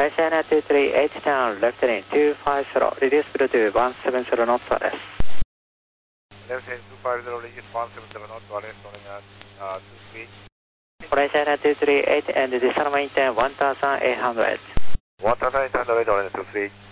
Malaysia Airlines 238 down, left lane 250, reduce below to 170 knots wireless. Left lane 250, reduce 170 knots wireless, rolling at 23. Malaysia Airlines 238 and descend maintain 1800. 1800, rolling at 23.